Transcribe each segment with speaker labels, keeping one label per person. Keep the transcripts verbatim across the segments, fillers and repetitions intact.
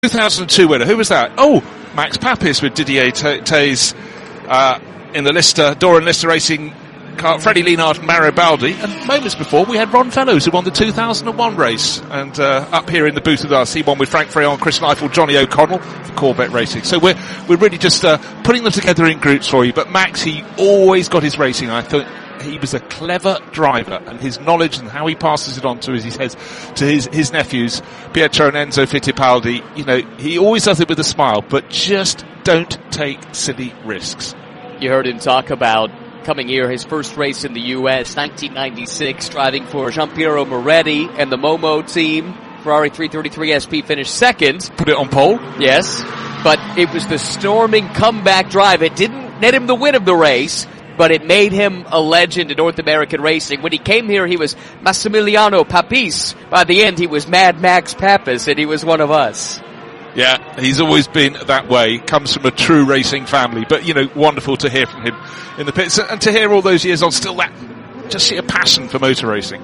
Speaker 1: two thousand two winner, who was that? Oh, Max Papis with Didier Tays uh, in the Lister, Doran Lister Racing car, Freddie Lienard and Mario Baldi, and moments before we had Ron Fellows who won the two thousand one race, and uh, up here in the booth with us he won with Frank Freyon, Chris Neifel, Johnny O'Connell for Corvette Racing. So we're we're really just uh, putting them together in groups for you, but Max, he always got his racing. I thought he was a clever driver, and his knowledge and how he passes it on to, as he says, to his, his nephews, Pietro and Enzo Fittipaldi, you know, he always does it with a smile, but just don't take silly risks.
Speaker 2: You heard him talk about coming here, his first race in the U S, nineteen ninety-six, driving for Giampiero Moretti and the Momo team. Ferrari three thirty-three S P finished second.
Speaker 1: Put it on pole?
Speaker 2: Yes, but it was the storming comeback drive. It didn't net him the win of the race, but it made him a legend in North American racing. When he came here, he was Massimiliano Papis. By the end, he was Mad Max Papis, and he was one of us.
Speaker 1: Yeah, he's always been that way. Comes from a true racing family. But, you know, wonderful to hear from him in the pits. And to hear all those years on, still that, just see a passion for motor racing.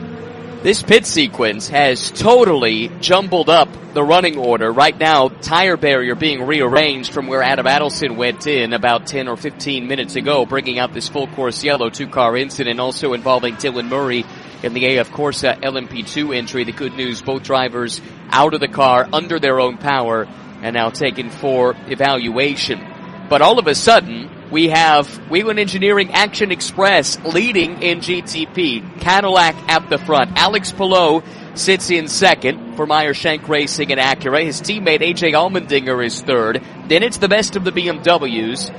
Speaker 2: This pit sequence has totally jumbled up the running order. Right now, tire barrier being rearranged from where Adam Adelson went in about ten or fifteen minutes ago, bringing out this full course yellow two-car incident, also involving Dylan Murray in the A F Corsa L M P two entry. The good news, both drivers out of the car under their own power and now taken for evaluation. But all of a sudden, we have Whelen Engineering Action Express leading in G T P. Cadillac at the front. Alex Palou sits in second for Meyer Shank Racing and Acura. His teammate A J Allmendinger is third. Then it's the best of the B M Ws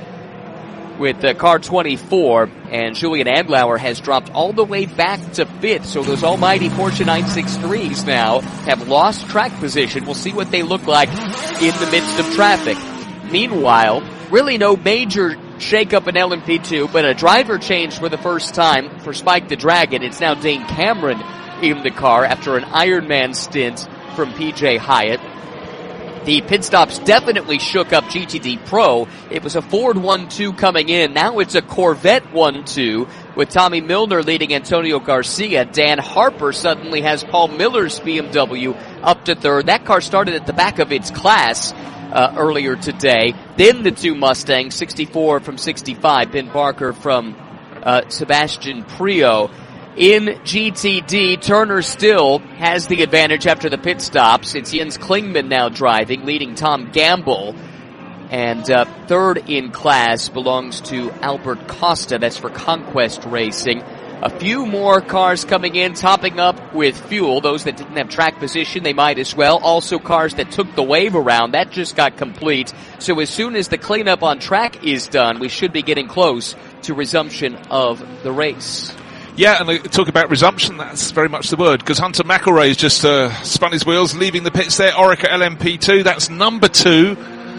Speaker 2: with uh, car twenty-four, and Julian Andlauer has dropped all the way back to fifth. So those almighty Porsche nine sixty-threes now have lost track position. We'll see what they look like in the midst of traffic. Meanwhile, really no major shake-up in L M P two, but a driver change for the first time for Spike the Dragon. It's now Dane Cameron in the car after an Ironman stint from P J Hyatt. The pit stops definitely shook up G T D Pro. It was a Ford one two coming in. Now it's a Corvette one two with Tommy Milner leading Antonio Garcia. Dan Harper suddenly has Paul Miller's B M W up to third. That car started at the back of its class uh, earlier today. Then the two Mustangs, sixty-four from sixty-five. Ben Barker from uh, Sebastian Prio. In G T D, Turner still has the advantage after the pit stops. It's Jens Klingman now driving, leading Tom Gamble. And uh, third in class belongs to Albert Costa. That's for Conquest Racing. A few more cars coming in, topping up with fuel. Those that didn't have track position, they might as well. Also cars that took the wave around. That just got complete. So as soon as the cleanup on track is done, we should be getting close to resumption of the race.
Speaker 1: Yeah, and talk about resumption, that's very much the word, because Hunter McElroy's just uh, spun his wheels, leaving the pits there. Orica L M P two, that's number two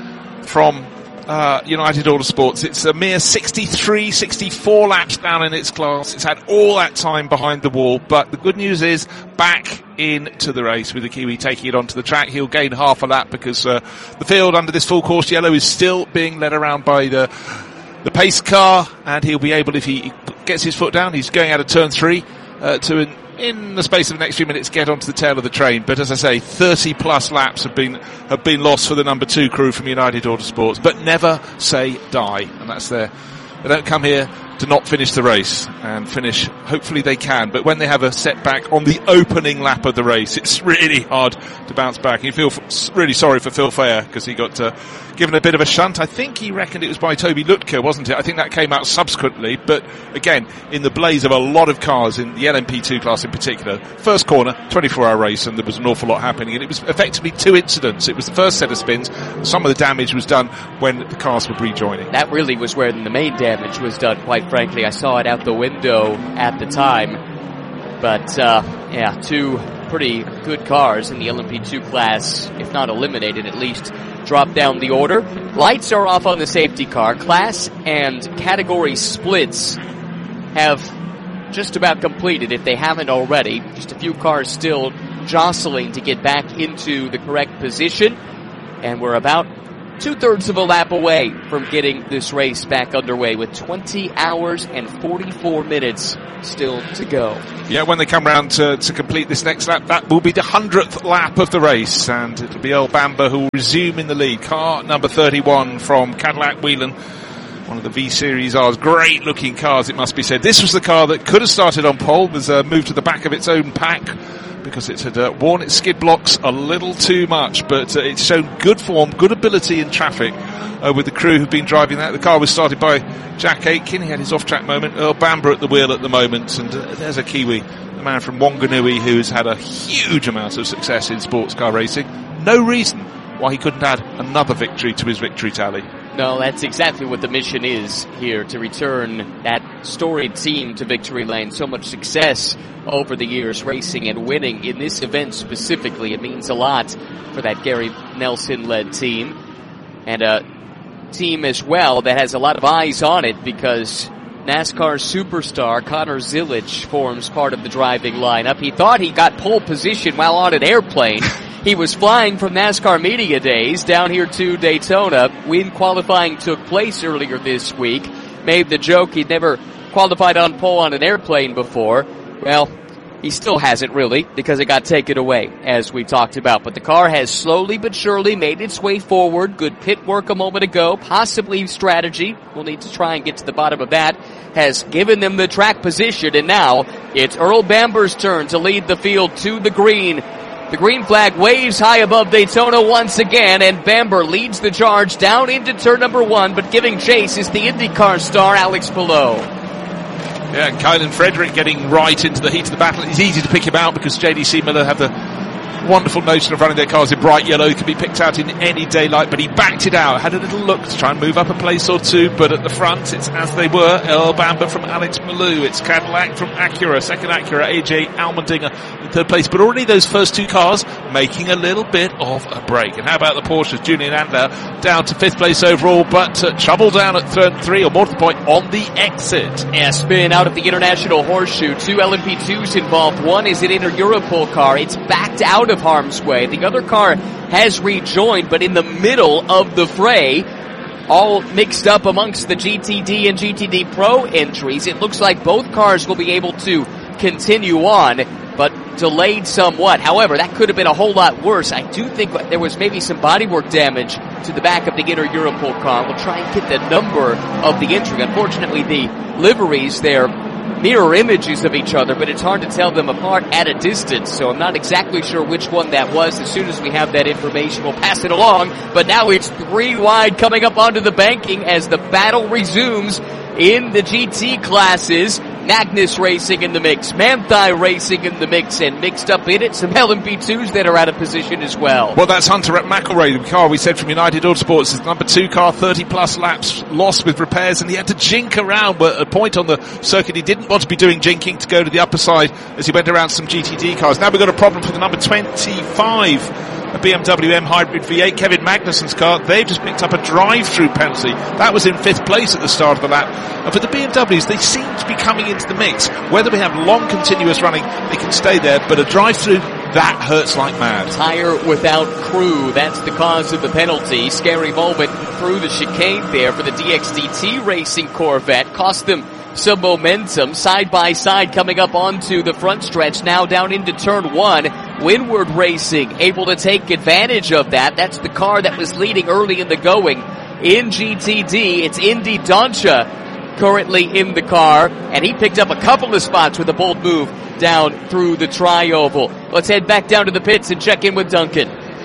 Speaker 1: from uh, United Autosports. It's a mere sixty-three, sixty-four laps down in its class. It's had all that time behind the wall, but the good news is back into the race with the Kiwi taking it onto the track. He'll gain half a lap because uh, the field under this full course yellow is still being led around by the the pace car, and he'll be able, if he gets his foot down, he's going out of turn three, uh, to, in, in the space of the next few minutes, get onto the tail of the train. But as I say, thirty plus laps have been, have been lost for the number two crew from United Autosports. But never say die. And that's their, they don't come here to not finish the race, and finish, hopefully they can. But when they have a setback on the opening lap of the race, it's really hard to bounce back. And you feel f- really sorry for Phil Fayer, because he got uh, given a bit of a shunt. I think he reckoned it was by Toby Lutke, wasn't it? I think that came out subsequently. But again, in the blaze of a lot of cars in the L M P two class in particular, first corner, twenty-four hour race, and there was an awful lot happening. And it was effectively two incidents. It was the first set of spins. Some of the damage was done when the cars were rejoining.
Speaker 2: That really was where the main damage was done, quite frankly. I saw it out the window at the time. But, uh, yeah, two pretty good cars in the L M P two class, if not eliminated, at least drop down the order. Lights are off on the safety car. Class and category splits have just about completed, if they haven't already. Just a few cars still jostling to get back into the correct position. And we're about two-thirds of a lap away from getting this race back underway with twenty hours and forty-four minutes still to go.
Speaker 1: Yeah, when they come round to, to complete this next lap, that will be the hundredth lap of the race, and it'll be Earl Bamber who will resume in the lead. Car number thirty-one from Cadillac Whelen, one of the V-Series R's great-looking cars, it must be said. This was the car that could have started on pole, was uh, moved to the back of its own pack, because it had uh, worn its skid blocks a little too much, but uh, it's shown good form, good ability in traffic uh, with the crew who've been driving that. The car was started by Jack Aitken. He had his off-track moment. Earl Bamber at the wheel at the moment, and uh, there's a Kiwi, the man from Wanganui, who's had a huge amount of success in sports car racing. No reason why he couldn't add another victory to his victory tally.
Speaker 2: No, that's exactly what the mission is here, to return that storied team to victory lane. So much success over the years racing and winning in this event specifically. It means a lot for that Gary Nelson-led team. And a team as well that has a lot of eyes on it, because NASCAR superstar Connor Zilisch forms part of the driving lineup. He thought he got pole position while on an airplane. He was flying from NASCAR Media Days down here to Daytona when qualifying took place earlier this week. Made the joke he'd never qualified on pole on an airplane before. Well, he still hasn't really, because it got taken away, as we talked about. But the car has slowly but surely made its way forward. Good pit work a moment ago, possibly strategy. We'll need to try and get to the bottom of that. Has given them the track position, and now it's Earl Bamber's turn to lead the field to the green. The green flag waves high above Daytona once again, and Bamber leads the charge down into turn number one, but giving chase is the IndyCar star Alex Palou.
Speaker 1: Yeah, and Kylan Frederick getting right into the heat of the battle. It's easy to pick him out because J D C Miller have the wonderful notion of running their cars in bright yellow. He can be picked out in any daylight, but he backed it out, had a little look to try and move up a place or two, but at the front it's as they were. Earl Bamber from Alex Palou, it's Cadillac from Acura, second Acura, A J Allmendinger in third place, but already those first two cars making a little bit of a break. And how about the Porsches? Julian Andler down to fifth place overall, but uh, trouble down at turn three, or more to the point, on the exit.
Speaker 2: Yeah, spin out of the International Horseshoe. Two L M P twos involved. One is an Inter-Europol car. It's backed out of harm's way. The other car has rejoined, but in the middle of the fray, all mixed up amongst the G T D and G T D Pro entries. It looks like both cars will be able to continue on, but delayed somewhat. However, that could have been a whole lot worse. I do think there was maybe some bodywork damage to the back of the Inter-Europol car. We'll try and get the number of the entry. Unfortunately, the liveries there mirror images of each other, but it's hard to tell them apart at a distance, so I'm not exactly sure which one that was. As soon as we have that information, we'll pass it along. But now it's three wide coming up onto the banking as the battle resumes in the G T classes. Magnus Racing in the mix, Manthey Racing in the mix, and mixed up in it some L M P twos that are out of position as well.
Speaker 1: Well, that's Hunter at McElroy, the car we said from United Autosports, is number two car, thirty plus laps lost with repairs, and he had to jink around, but at a point on the circuit he didn't want to be doing jinking to go to the upper side as he went around some G T D cars. Now we've got a problem for the number twenty-five. A B M W M Hybrid V eight, Kevin Magnussen's car. They've just picked up a drive-through penalty. That was in fifth place at the start of the lap. And for the B M Ws, they seem to be coming into the mix. Whether we have long continuous running, they can stay there, but a drive-through, that hurts like mad.
Speaker 2: Tire without crew, that's the cause of the penalty. Scary moment through the chicane there for the D X D T Racing Corvette. Cost them some momentum. Side by side coming up onto the front stretch, now down into turn one. Windward Racing able to take advantage of that. That's the car that was leading early in the going in G T D. It's Indy Doncha currently in the car, and he picked up a couple of spots with a bold move down through the tri-oval. Let's head back down to the pits and check in with Duncan.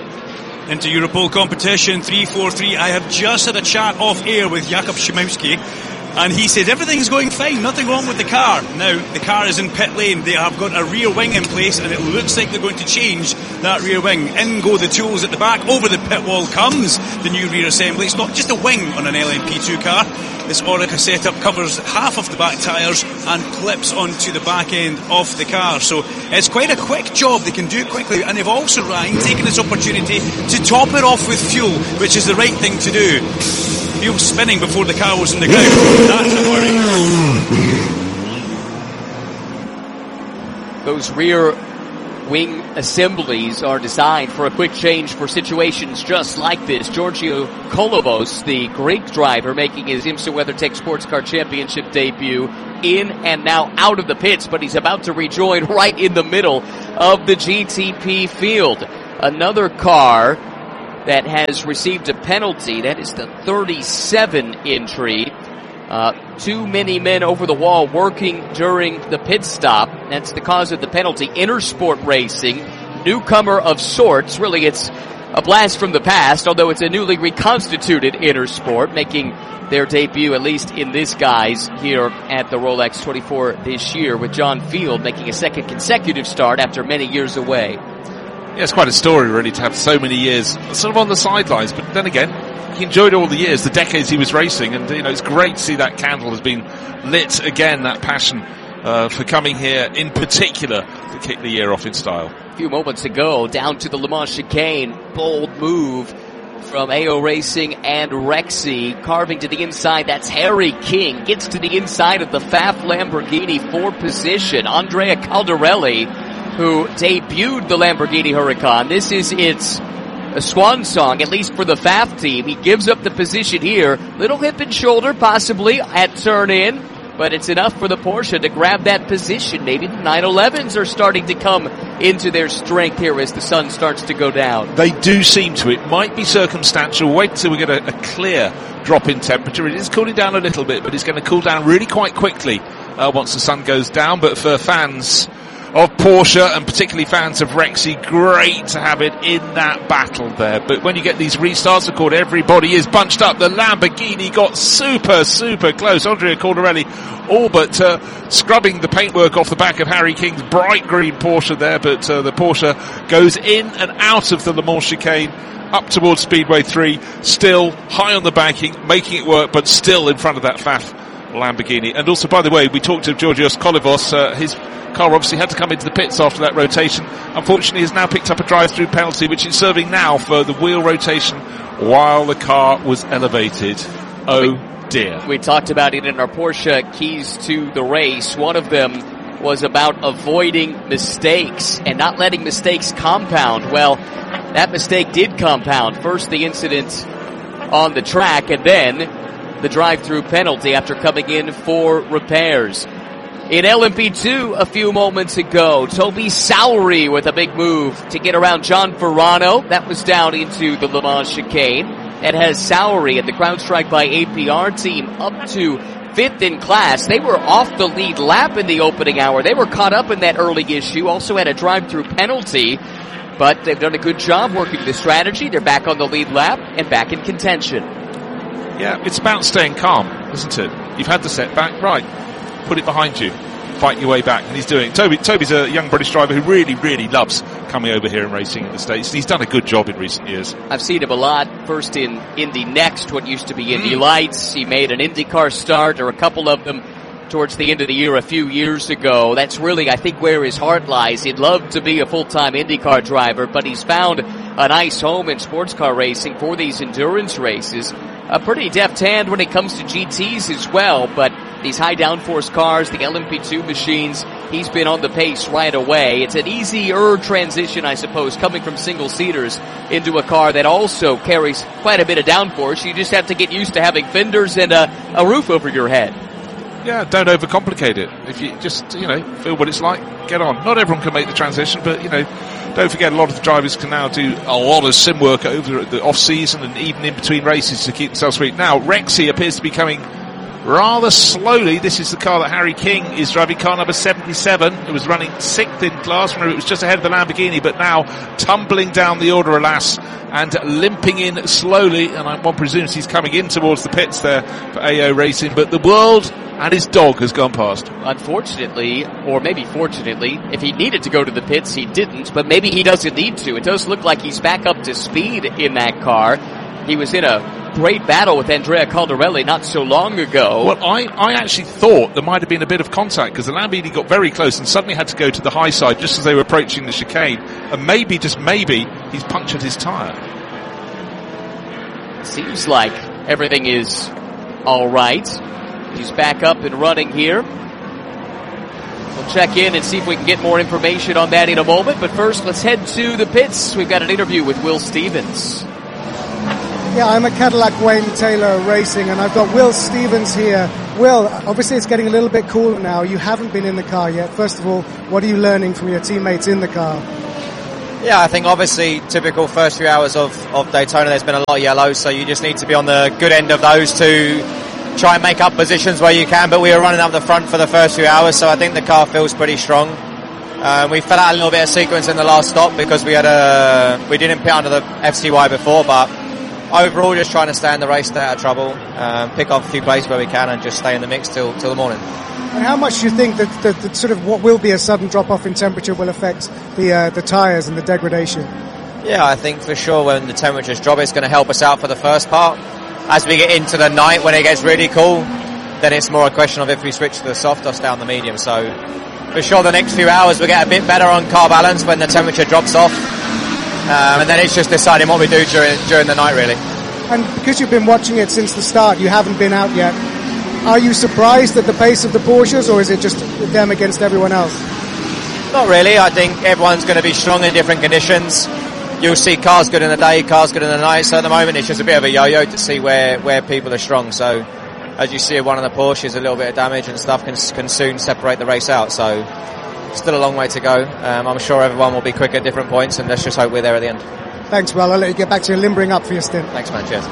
Speaker 3: Into Europol competition three four three. I have just had a chat off air with Jakub Szymowski, and he said everything's going fine, nothing wrong with the car. Now, the car is in pit lane. They have got a rear wing in place, and it looks like they're going to change that rear wing. In go the tools at the back. Over the pit wall comes the new rear assembly. It's not just a wing on an L M P two car. This Orica setup covers half of the back tyres and clips onto the back end of the car. So it's quite a quick job. They can do it quickly, and they've also, Ryan, taken this opportunity to top it off with fuel, which is the right thing to do. Fuel spinning before the car was in the ground. That's a worry.
Speaker 2: Those rear wing assemblies are designed for a quick change for situations just like this. Giorgio Kolovos, the Greek driver, making his IMSA WeatherTech Sports Car Championship debut, in and now out of the pits, but he's about to rejoin right in the middle of the G T P field. Another car that has received a penalty. That is the thirty-seven entry. Uh, too many men over the wall working during the pit stop. That's the cause of the penalty. Intersport Racing, newcomer of sorts. Really, it's a blast from the past, although it's a newly reconstituted Intersport, making their debut, at least in this guise, here at the Rolex twenty-four this year, with John Field making a second consecutive start after many years away.
Speaker 1: Yeah, it's quite a story, really, to have so many years sort of on the sidelines, but then again, he enjoyed all the years, the decades he was racing, and you know it's great to see that candle has been lit again, that passion uh, for coming here in particular to kick the year off in style.
Speaker 2: A few moments ago, down to the Le Mans chicane, bold move from A O Racing and Rexy, carving to the inside. That's Harry King, gets to the inside of the F A F Lamborghini for position. Andrea Caldarelli, who debuted the Lamborghini Huracan. This is its a swan song, at least for the F A F team. He gives up the position here. Little hip and shoulder, possibly, at turn in. But it's enough for the Porsche to grab that position. Maybe the nine elevens are starting to come into their strength here as the sun starts to go down.
Speaker 1: They do seem to. It might be circumstantial. Wait until we get a, a clear drop in temperature. It is cooling down a little bit, but it's going to cool down really quite quickly uh, once the sun goes down. But for fans of Porsche, and particularly fans of Rexy, great to have it in that battle there. But when you get these restarts, of course, everybody is bunched up. The Lamborghini got super, super close. Andrea Caldarelli all but uh, scrubbing the paintwork off the back of Harry King's bright green Porsche there, but uh, the Porsche goes in and out of the Le Mans chicane, up towards Speedway three, still high on the banking, making it work, but still in front of that F A F Lamborghini. And also, by the way, we talked to Georgios Kolovos, uh, his car obviously had to come into the pits after that rotation. Unfortunately, has now picked up a drive-through penalty, which is serving now for the wheel rotation while the car was elevated. Oh
Speaker 2: we,
Speaker 1: dear.
Speaker 2: We talked about it in our Porsche keys to the race. One of them was about avoiding mistakes and not letting mistakes compound. Well, that mistake did compound. First, the incident on the track, and then the drive-through penalty after coming in for repairs. In L M P two a few moments ago, Toby Sowery with a big move to get around John Ferrano. That was down into the Le Mans chicane. It has Sowery and the CrowdStrike by A P R team up to fifth in class. They were off the lead lap in the opening hour. They were caught up in that early issue. Also had a drive-through penalty, but they've done a good job working the strategy. They're back on the lead lap and back in contention.
Speaker 1: Yeah, it's about staying calm, isn't it? You've had the setback, right. Put it behind you. Fight your way back. And he's doing it. Toby, Toby's a young British driver who really, really loves coming over here and racing in the States. He's done a good job in recent years.
Speaker 2: I've seen him a lot. First in Indy Next, what used to be Indy mm. Lights. He made an IndyCar start, or a couple of them, towards the end of the year a few years ago. That's really, I think, where his heart lies. He'd love to be a full-time IndyCar driver, but he's found a nice home in sports car racing for these endurance races. A pretty deft hand when it comes to G Ts as well, but these high downforce cars, the L M P two machines, he's been on the pace right away. It's an easier transition, I suppose, coming from single-seaters into a car that also carries quite a bit of downforce. You just have to get used to having fenders and a, a roof over your head.
Speaker 1: Yeah, don't overcomplicate it. If you just, you know, feel what it's like, get on. Not everyone can make the transition, but, you know, don't forget a lot of the drivers can now do a lot of sim work over the off-season and even in between races to keep themselves sweet. Now, Rexy appears to be coming rather slowly. This is the car that Harry King is driving, car number seventy-seven. It was running sixth in class. Remember, it was just ahead of the Lamborghini, but now tumbling down the order, alas, and limping in slowly. And one presumes he's coming in towards the pits there for A O Racing, but the world and his dog has gone past.
Speaker 2: Unfortunately, or maybe fortunately, if he needed to go to the pits, he didn't, but maybe he doesn't need to. It does look like he's back up to speed in that car. He was in a great battle with Andrea Caldarelli not so long ago.
Speaker 1: Well, I, I actually thought there might have been a bit of contact because the Lamborghini got very close and suddenly had to go to the high side just as they were approaching the chicane. And maybe, just maybe, he's punctured his tyre.
Speaker 2: Seems like everything is all right. He's back up and running here. Le We'll check in and see if we can get more information on that in a moment. But first, let's head to the pits. We've got an interview with Will Stevens.
Speaker 4: Yeah, I'm at Cadillac Wayne Taylor Racing, and I've got Will Stevens here. Will, obviously it's getting a little bit cooler now. You haven't been in the car yet. First of all, what are you learning from your teammates in the car?
Speaker 5: Yeah, I think obviously typical first few hours of, of Daytona, there's been a lot of yellows, so you just need to be on the good end of those to try and make up positions where you can. But we were running up the front for the first few hours, so I think the car feels pretty strong. Um, we fell out a little bit of sequence in the last stop because we had a we didn't pit under the F C Y before, but overall just trying to stay in the race, stay out of trouble, um, pick off a few places where we can and just stay in the mix till till the morning.
Speaker 4: And how much do you think that, that, that sort of what will be a sudden drop off in temperature will affect the uh, the tyres and the degradation?
Speaker 5: Yeah, I think for sure when the temperatures drop, it's going to help us out for the first part. As we get into the night, when it gets really cool, then it's more a question of if we switch to the soft or stay on the medium. So for sure the next few hours we'll get a bit better on car balance when the temperature drops off. Um, and then it's just deciding what we do during, during the night, really.
Speaker 4: And because you've been watching it since the start, you haven't been out yet. Are you surprised at the pace of the Porsches, or is it just them against everyone else?
Speaker 5: Not really. I think everyone's going to be strong in different conditions. You'll see cars good in the day, cars good in the night. So at the moment, it's just a bit of a yo-yo to see where, where people are strong. So as you see, one of the Porsches, a little bit of damage and stuff can, can soon separate the race out. So still a long way to go. Um, I'm sure everyone will be quick at different points, and let's just hope we're there at the end.
Speaker 4: Thanks, Will. I'll let you get back to your limbering up for your stint.
Speaker 5: Thanks, man. Cheers.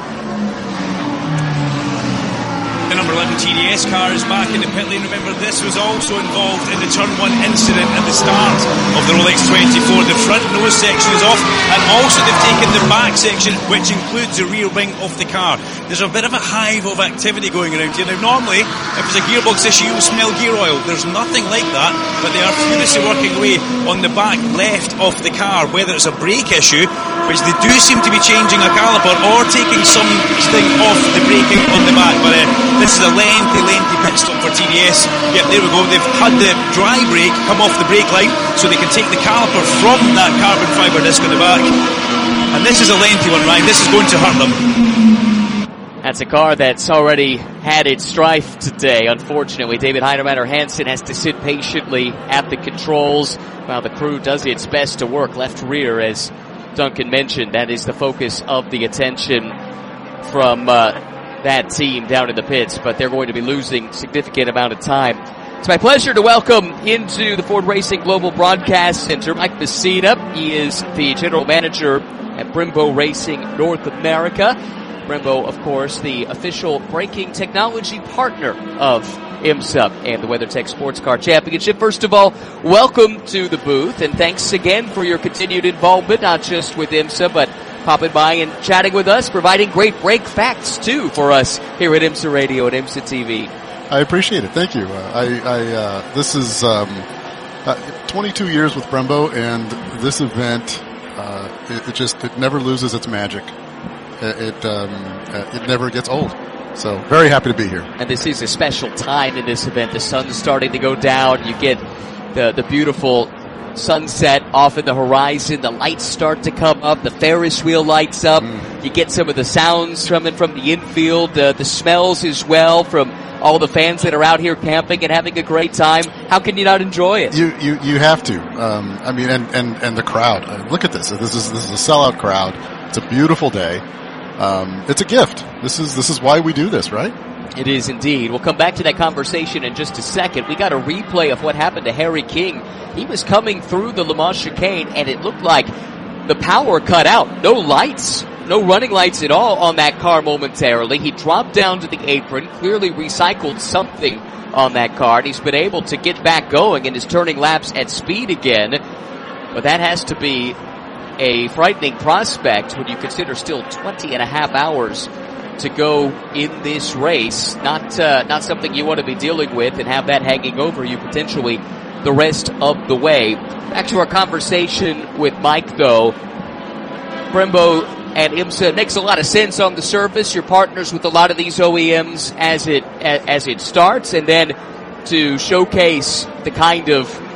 Speaker 3: The number eleven T D S car is back in the pit lane. Remember, this was also involved in the turn one incident at the start of the Rolex twenty-four. The front nose section is off, and also they've taken the back section, which includes the rear wing of the car. There's a bit of a hive of activity going around here. Now, normally, if it's a gearbox issue, you'll smell gear oil. There's nothing like that, but they are furiously working away on the back left of the car, whether it's a brake issue, which they do seem to be changing a caliper, or taking something off the braking on the back. But uh, this is a lengthy, lengthy pit stop for T D S. Yep, there we go. They've had the dry brake come off the brake line, so they can take the caliper from that carbon fibre disc on the back. And this is a lengthy one, Ryan. This is going to hurt them.
Speaker 2: That's a car that's already had its strife today. Unfortunately, David Heinemeier Hansen has to sit patiently at the controls while the crew does its best to work left rear, as Duncan mentioned. That is the focus of the attention from uh, that team down in the pits, but they're going to be losing significant amount of time. It's my pleasure to welcome into the Ford Racing Global Broadcast Center Mike Messina. He is the general manager at Brembo Racing North America. Brembo, of course, the official braking technology partner of IMSA and the WeatherTech Sports Car Championship. First of all, welcome to the booth, and thanks again for your continued involvement, not just with IMSA, but popping by and chatting with us, providing great brake facts, too, for us here at IMSA Radio and IMSA T V.
Speaker 6: I appreciate it. Thank you. Uh, I, I uh, this is um, uh, twenty-two years with Brembo, and this event, uh, it, it just it never loses its magic. It it, um, it never gets old. So very happy to be here.
Speaker 2: And this is a special time in this event. The sun's starting to go down. You get the the beautiful sunset off in the horizon. The lights start to come up. The Ferris wheel lights up. Mm. You get some of the sounds coming from the infield. Uh, the smells as well from all the fans that are out here camping and having a great time. How can you not enjoy it?
Speaker 6: You you you have to. Um, I mean, and and and the crowd. Uh, look at this. This is this is a sellout crowd. It's a beautiful day. Um, it's a gift. This is this is why we do this, right?
Speaker 2: It is indeed. We'll come back to that conversation in just a second. We got a replay of what happened to Harry King. He was coming through the Le Mans chicane, and it looked like the power cut out. No lights, no running lights at all on that car momentarily. He dropped down to the apron, clearly recycled something on that car, and he's been able to get back going and is turning laps at speed again. But that has to be a frightening prospect when you consider still twenty and a half hours to go in this race. Not uh, not something you want to be dealing with and have that hanging over you potentially the rest of the way. Back to our conversation with Mike, though. Brembo and IMSA makes a lot of sense on the surface. You're partners with a lot of these O E Ms as it as it starts, and then to showcase the kind of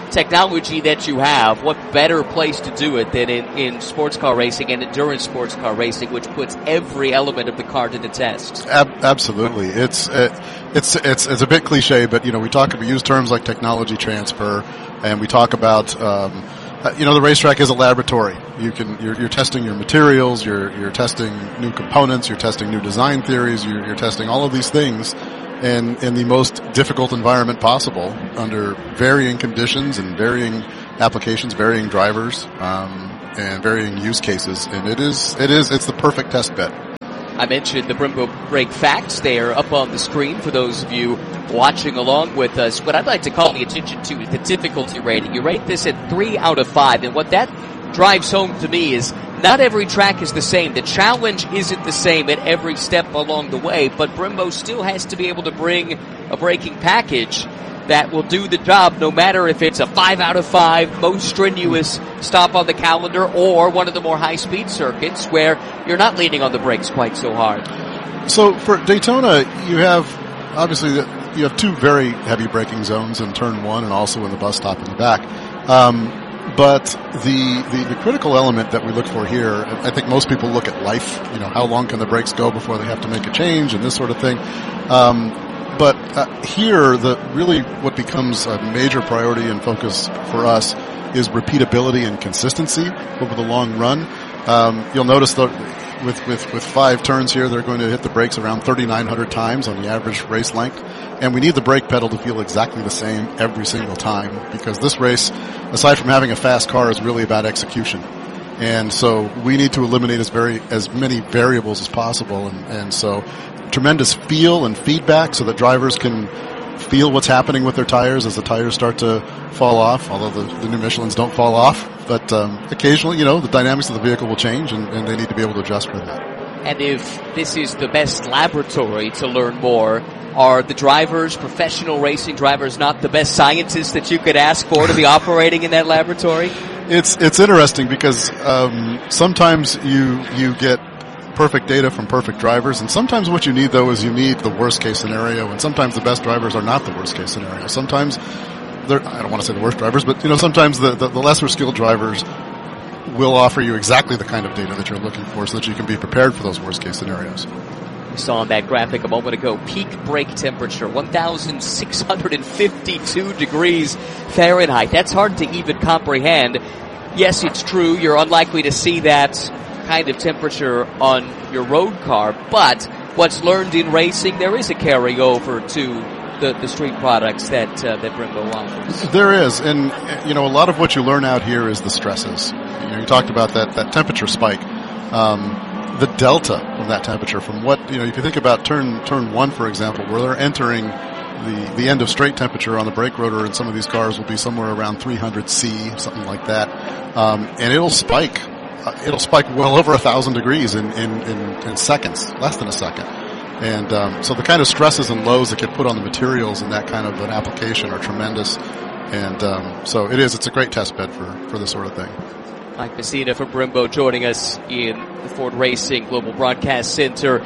Speaker 2: technology that you have, what better place to do it than in, in sports car racing and endurance sports car racing, which puts every element of the car to the test?
Speaker 6: Ab- absolutely. It's, it, it's, it's, it's a bit cliche, but, you know, we talk, we use terms like technology transfer, and we talk about, um, uh, you know, the racetrack is a laboratory. You can, you're, you're testing your materials, you're, you're testing new components, you're testing new design theories, you're, you're testing all of these things in, in the most difficult environment possible under varying conditions and varying applications, varying drivers, um, and varying use cases. And it is, it is, it's the perfect test bed.
Speaker 2: I mentioned the Brembo brake facts. They are up on the screen for those of you watching along with us. What I'd like to call the attention to is the difficulty rating. You rate this at three out of five, and what that drives home to me is not every track is the same. The challenge isn't the same at every step along the way, but Brembo still has to be able to bring a braking package that will do the job no matter if it's a five out of five, most strenuous stop on the calendar, or one of the more high-speed circuits where you're not leaning on the brakes quite so hard.
Speaker 6: So for Daytona, you have, obviously, you have two very heavy braking zones in turn one and also in the bus stop in the back. Um, But the, the, the critical element that we look for here, I think most people look at life, you know, how long can the brakes go before they have to make a change and this sort of thing. Um, but uh, here, the really what becomes a major priority and focus for us is repeatability and consistency over the long run. Um, you'll notice that with, with, with five turns here, they're going to hit the brakes around thirty-nine hundred times on the average race length. And we need the brake pedal to feel exactly the same every single time, because this race, aside from having a fast car, is really about execution. And so we need to eliminate as very, as many variables as possible. And, and so tremendous feel and feedback so that drivers can feel what's happening with their tires as the tires start to fall off, although the, the new Michelins don't fall off. But um, occasionally, you know, the dynamics of the vehicle will change, and, and they need to be able to adjust for that.
Speaker 2: And if this is the best laboratory to learn more, are the drivers, professional racing drivers, not the best scientists that you could ask for to be operating in that laboratory?
Speaker 6: It's it's interesting because um, sometimes you you get perfect data from perfect drivers, and sometimes what you need, though, is you need the worst case scenario, and sometimes the best drivers are not the worst case scenario. Sometimes they're, I don't want to say the worst drivers, but you know, sometimes the, the, the lesser skilled drivers will offer you exactly the kind of data that you're looking for so that you can be prepared for those worst case scenarios.
Speaker 2: We saw on that graphic a moment ago, peak brake temperature, one thousand six hundred fifty-two degrees Fahrenheit. That's hard to even comprehend. Yes, it's true, you're unlikely to see that kind of temperature on your road car, but what's learned in racing, there is a carryover to the, the street products that uh, that Brembo offers.
Speaker 6: There is, and you know, a lot of what you learn out here is the stresses. You know, you talked about that, that temperature spike. Um, the delta from that temperature, from what, you know, if you think about turn turn one, for example, where they're entering the, the end of straight temperature on the brake rotor in some of these cars will be somewhere around three hundred C, something like that. Um, and it'll spike, uh, it'll spike well over a thousand degrees in, in, in, in seconds, less than a second. And, um, so the kind of stresses and lows that get put on the materials in that kind of an application are tremendous. And, um, so it is, it's a great test bed for, for this sort of thing.
Speaker 2: Mike Messina from Brembo joining us in the Ford Racing Global Broadcast Center.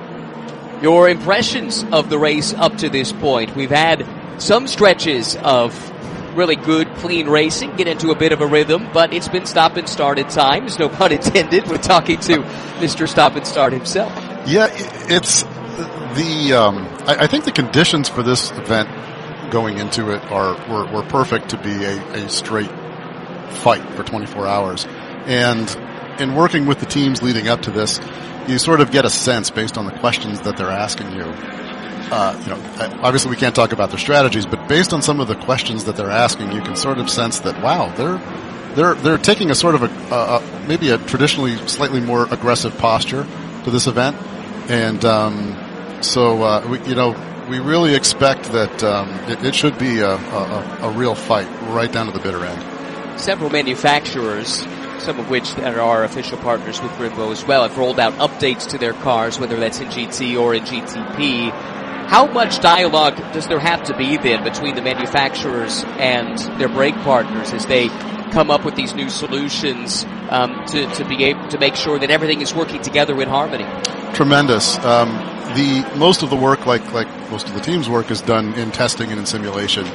Speaker 2: Your impressions of the race up to this point. We've had some stretches of really good, clean racing, get into a bit of a rhythm, but it's been stop and start at times, no pun intended. We're talking to Mister Stop and Start himself.
Speaker 6: Yeah, it's the, um, I, I think the conditions for this event going into it are, were, were perfect to be a, a straight fight for twenty-four hours. And in working with the teams leading up to this, you sort of get a sense based on the questions that they're asking you. Uh, you know, obviously we can't talk about their strategies, but based on some of the questions that they're asking, you can sort of sense that, wow, they're, they're, they're taking a sort of a, uh, maybe a traditionally slightly more aggressive posture to this event. And, um, so, uh, we, you know, we really expect that, um, it, it should be a, a, a real fight right down to the bitter end.
Speaker 2: Several manufacturers, some of which that are official partners with Brembo as well, have rolled out updates to their cars, whether that's in G T or in G T P. How much dialogue does there have to be then between the manufacturers and their brake partners as they come up with these new solutions um, to, to be able to make sure that everything is working together in harmony?
Speaker 6: Tremendous. Um, the most of the work, like like most of the team's work, is done in testing and in simulation.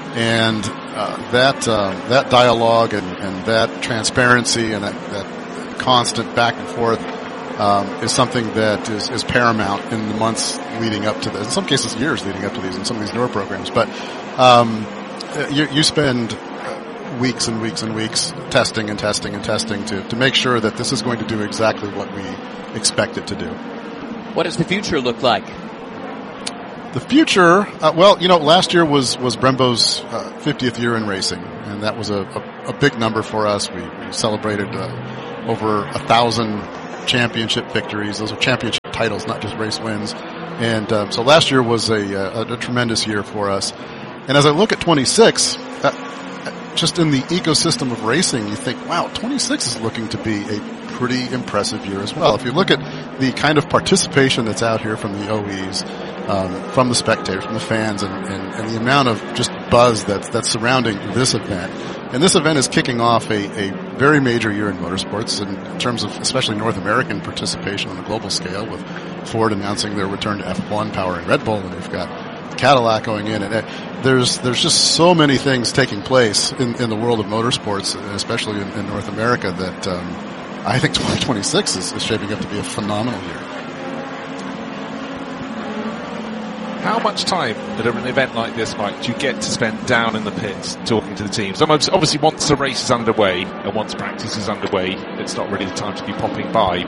Speaker 6: And uh, that uh, that dialogue and, and that transparency and that, that constant back and forth um, is something that is, is paramount in the months leading up to this. In some cases, years leading up to these in some of these newer programs. But um, you, you spend weeks and weeks and weeks testing and testing and testing to, to make sure that this is going to do exactly what we expect it to do.
Speaker 2: What does the future look like?
Speaker 6: The future, uh, well, you know, last year was, was Brembo's uh, fiftieth year in racing, and that was a, a, a big number for us. We, we celebrated uh, over a thousand championship victories. Those are championship titles, not just race wins. And um, so last year was a, a, a tremendous year for us. And as I look at twenty-six, uh, just in the ecosystem of racing, you think, wow, twenty-six is looking to be a pretty impressive year as well. If you look at the kind of participation that's out here from the O Es, um, from the spectators, from the fans, and, and, and the amount of just buzz that's, that's surrounding this event. And this event is kicking off a, a very major year in motorsports in terms of especially North American participation on a global scale, with Ford announcing their return to F one powering Red Bull, and they've got Cadillac going in. And uh, there's there's just so many things taking place in, in the world of motorsports, especially in, in North America, that um, I think twenty twenty-six is, is shaping up to be a phenomenal year.
Speaker 1: How much time at an event like this, Mike, do you get to spend down in the pits talking to the teams? Obviously, once the race is underway and once practice is underway, it's not really the time to be popping by.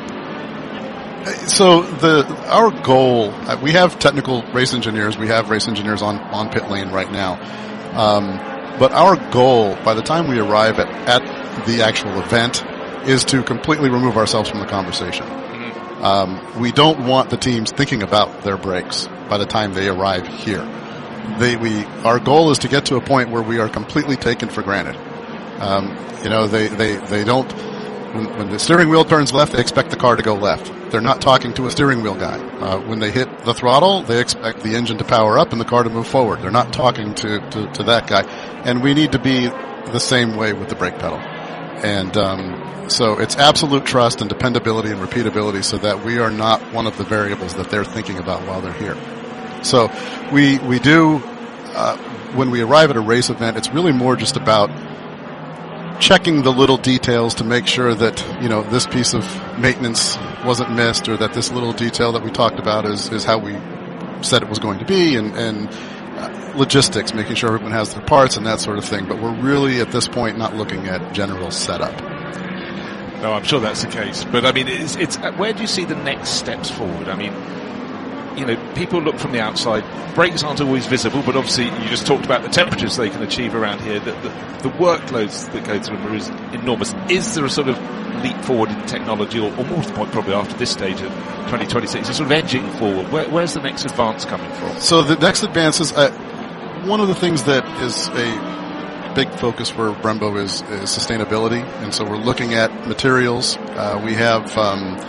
Speaker 1: But
Speaker 6: so the our goal, uh, we have technical race engineers, we have race engineers on, on pit lane right now. Um, but our goal, by the time we arrive at, at the actual event, is to completely remove ourselves from the conversation. Mm-hmm. Um, we don't want the teams thinking about their brakes by the time they arrive here. They, we, our goal is to get to a point where we are completely taken for granted. Um, you know, they, they, they don't, when, when the steering wheel turns left, they expect the car to go left. They're not talking to a steering wheel guy. Uh, when they hit the throttle, they expect the engine to power up and the car to move forward. They're not talking to, to, to that guy. And we need to be the same way with the brake pedal. And, um, so it's absolute trust and dependability and repeatability so that we are not one of the variables that they're thinking about while they're here. So we, we do, uh, when we arrive at a race event, it's really more just about checking the little details to make sure that, you know, this piece of maintenance wasn't missed, or that this little detail that we talked about is, is how we said it was going to be, and, and uh, logistics, making sure everyone has their parts and that sort of thing. But we're really at this point not looking at general setup.
Speaker 1: No, I'm sure that's the case. But I mean, it's, it's where do you see the next steps forward? I mean, you know, people look from the outside. Brakes aren't always visible, but obviously you just talked about the temperatures they can achieve around here. The, the, the workloads that go through them are enormous. Is there a sort of leap forward in technology, or, or more to the point, probably after this stage of twenty twenty-six, is sort of edging forward? Where, where's the next advance coming from?
Speaker 6: So the next advance is uh, one of the things that is a big focus for Brembo is, is sustainability, and so we're looking at materials. Uh, we have um,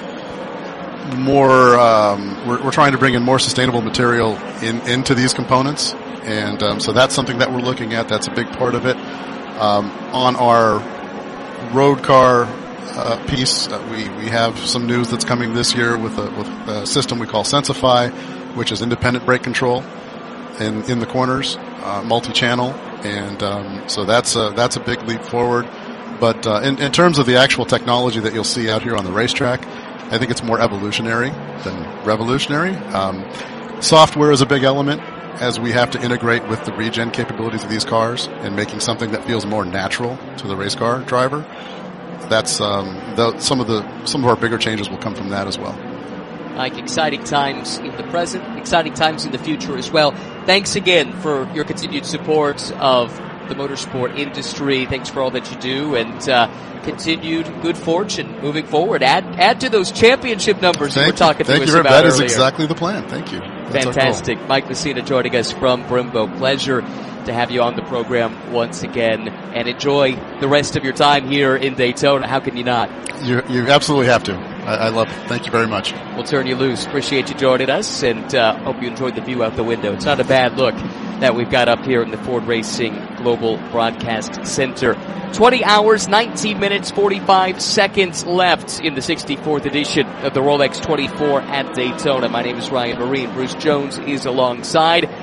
Speaker 6: more. Um, we're, we're trying to bring in more sustainable material in, into these components, and um, so that's something that we're looking at. That's a big part of it. Um, on our road car uh, piece, uh, we we have some news that's coming this year with a, with a system we call Sensify, which is independent brake control in in the corners, uh, multi-channel. And um, so that's a, that's a big leap forward. But uh, in, in terms of the actual technology that you'll see out here on the racetrack, I think it's more evolutionary than revolutionary. Um, software is a big element, as we have to integrate with the regen capabilities of these cars and making something that feels more natural to the race car driver. That's um, the, some of the some of our bigger changes will come from that as well.
Speaker 2: Like exciting times in the present, exciting times in the future as well. Thanks again for your continued support of the motorsport industry. Thanks for all that you do, and uh, continued good fortune moving forward. Add add to those championship numbers
Speaker 6: Thank
Speaker 2: you were talking
Speaker 6: you.
Speaker 2: to
Speaker 6: Thank
Speaker 2: us
Speaker 6: you.
Speaker 2: about
Speaker 6: That
Speaker 2: earlier.
Speaker 6: is exactly the plan. Thank you. That's
Speaker 2: Fantastic. Mike Messina joining us from Brembo. Pleasure to have you on the program once again, and enjoy the rest of your time here in Daytona. How can you not?
Speaker 6: You, you absolutely have to. I, I love it. Thank you very much.
Speaker 2: We'll turn you loose. Appreciate you joining us, and uh, hope you enjoyed the view out the window. It's not a bad look that we've got up here in the Ford Racing Global Broadcast Center. twenty hours, nineteen minutes, forty-five seconds left in the sixty-fourth edition of the Rolex twenty-four at Daytona. My name is Ryan Marine. Bruce Jones is alongside.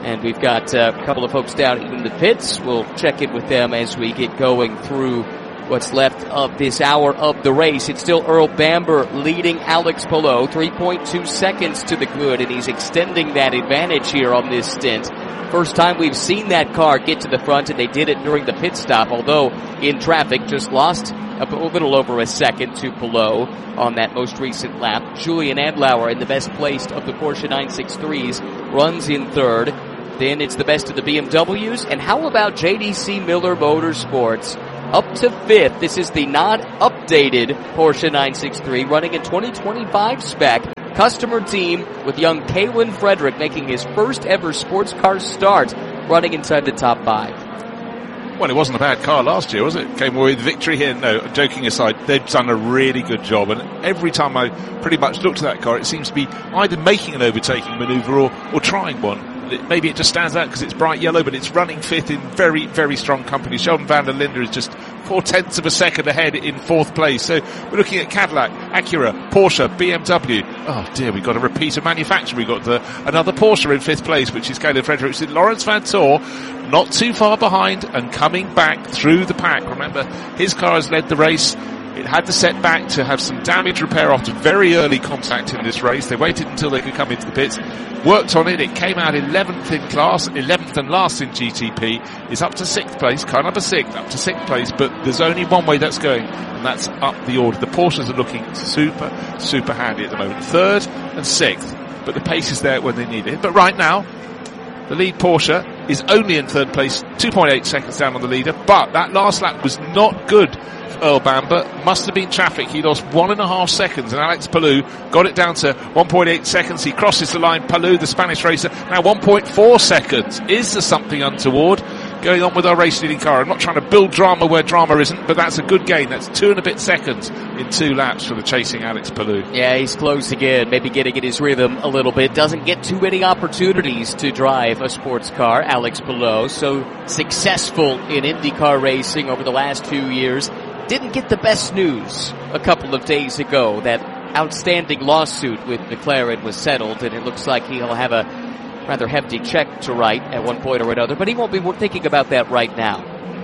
Speaker 2: And we've got uh, a couple of folks down in the pits. We'll check in with them as we get going through what's left of this hour of the race. It's still Earl Bamber leading Alex Palou, three point two seconds to the good, and he's extending that advantage here on this stint. First time we've seen that car get to the front, and they did it during the pit stop, although in traffic just lost a little over a second to Palou on that most recent lap. Julian Adlauer in the best placed of the Porsche nine sixty-threes runs in third. Then it's the best of the B M Ws. And how about J D C Miller Motorsports up to fifth? This is the not updated Porsche nine sixty-three running in twenty twenty-five spec. Customer team with young Kalen Frederick making his first ever sports car start running inside the top five.
Speaker 1: Well, it wasn't a bad car last year, was it? Came away with victory here. No, joking aside, they've done a really good job. And every time I pretty much looked at that car, it seems to be either making an overtaking manoeuvre or, or trying one. Maybe it just stands out because it's bright yellow, but it's running fifth in very, very strong company. Sheldon van der Linde is just four tenths of a second ahead in fourth place. So we're looking at Cadillac, Acura, Porsche, B M W. Oh dear, we've got a repeat of manufacture. We've got the, another Porsche in fifth place, which is Kalen Frederick. Lawrence Vanthoor not too far behind and coming back through the pack. Remember, his car has led the race. It had to set back to have some damage repair after very early contact in this race. They waited until they could come into the pits, worked on it. It came out eleventh in class, eleventh and last in G T P. It's up to sixth place, car number six, up to sixth place, but there's only one way that's going, and that's up the order. The Porsches are looking super, super handy at the moment. Third and sixth, but the pace is there when they need it. But right now, the lead Porsche is only in third place, two point eight seconds down on the leader, but that last lap was not good. Earl Bamber must have been traffic. He lost one and a half seconds, and Alex Palou got it down to one point eight seconds. He crosses the line. Palou, the Spanish racer, now one point four seconds. Is there something untoward going on with our race leading car? I'm not trying to build drama where drama isn't, but that's a good gain. That's two and a bit seconds in two laps for the chasing Alex Palou.
Speaker 2: Yeah, he's close again, maybe getting in his rhythm a little bit. Doesn't get too many opportunities to drive a sports car, Alex Palou. So successful in IndyCar racing over the last two years. Didn't get the best news a couple of days ago. That outstanding lawsuit with McLaren was settled, and it looks like he'll have a rather hefty check to write at one point or another, but he won't be thinking about that right now.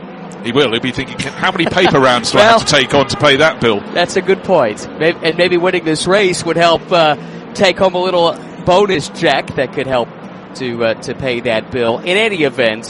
Speaker 1: He will. He'll be thinking, how many paper rounds do
Speaker 2: well,
Speaker 1: I have to take on to pay that bill?
Speaker 2: That's a good point. Maybe, and maybe winning this race would help uh, take home a little bonus check that could help to uh, to pay that bill. In any event,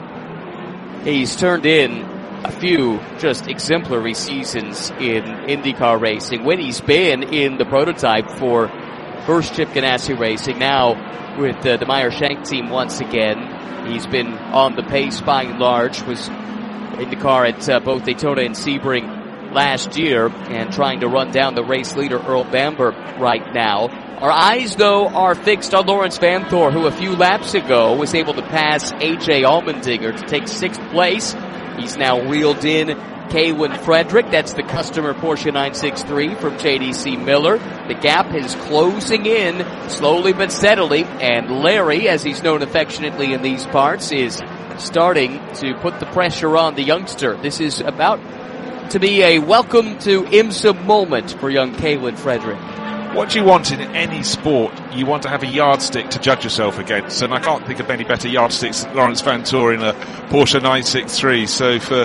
Speaker 2: he's turned in a few just exemplary seasons in IndyCar racing when he's been in the prototype for first Chip Ganassi Racing, now with uh, the Meyer Shank team once again. He's been on the pace by and large, was in the car at uh, both Daytona and Sebring last year, and trying to run down the race leader Earl Bamber right now. Our eyes, though, are fixed on Lawrence Vanthoor, who a few laps ago was able to pass A J Allmendinger to take sixth place. He's now wheeled in Kalen Frederick. That's the customer Porsche nine sixty-three from J D C Miller. The gap is closing in slowly but steadily, and Larry, as he's known affectionately in these parts, is starting to put the pressure on the youngster. This is about to be a welcome to IMSA moment for young Kalen Frederick.
Speaker 1: What do you want in any sport? You want to have a yardstick to judge yourself against, and I can't think of any better yardsticks than Lawrence Vanthoor in a Porsche nine sixty-three. So for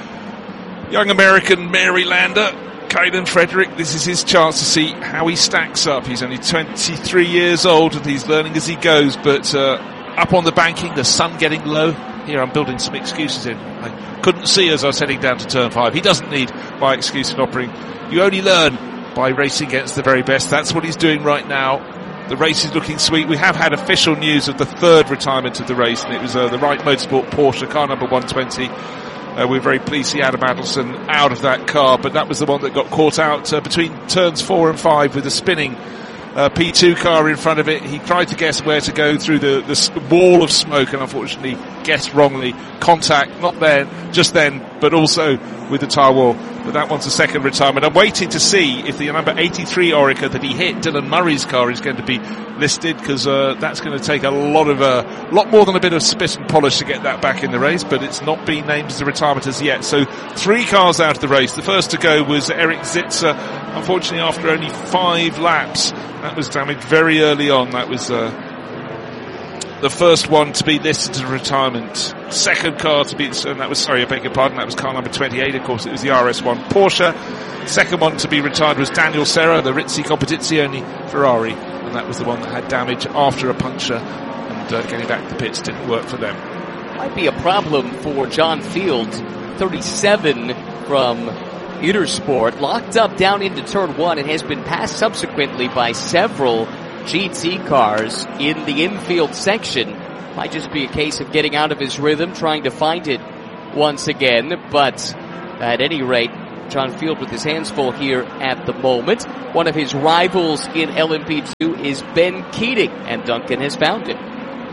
Speaker 1: young American Mary Lander, Kalen Frederick, this is his chance to see how he stacks up. He's only twenty-three years old and he's learning as he goes, but uh, up on the banking, the sun getting low. Here I'm building some excuses in. I couldn't see as I was heading down to turn five. He doesn't need my excuse in offering. You only learn by racing against the very best. That's what he's doing right now. The race is looking sweet. We have had official news of the third retirement of the race, and it was uh, the Wright Motorsport Porsche, car number one twenty. Uh, we're very pleased to see Adam Adelson out of that car, but that was the one that got caught out uh, between turns four and five with a spinning uh, P two car in front of it. He tried to guess where to go through the, the wall of smoke and unfortunately guessed wrongly. Contact, not there, just then, but also with the tyre wall. But that one's a second retirement. I'm waiting to see if the number eighty-three Orica that he hit, Dylan Murray's car, is going to be listed, because uh, that's going to take a lot of a uh, lot more than a bit of spit and polish to get that back in the race, but it's not been named as a retirement as yet. So three cars out of the race. The first to go was Eric Zitzer, unfortunately after only five laps. That was damaged very early on. That was uh, the first one to be listed to retirement. Second car to be, and that was, sorry, I beg your pardon, that was car number twenty-eight, of course, it was the R S one Porsche. Second one to be retired was Daniel Serra, the Rizzi Competizione Ferrari, and that was the one that had damage after a puncture, and uh, getting back to the pits didn't work for them.
Speaker 2: Might be a problem for John Field, thirty-seven from Intersport, locked up down into turn one and has been passed subsequently by several G T cars in the infield section. Might just be a case of getting out of his rhythm, trying to find it once again, but at any rate, John Field with his hands full here at the moment. One of his rivals in L M P two is Ben Keating, and Duncan has found him.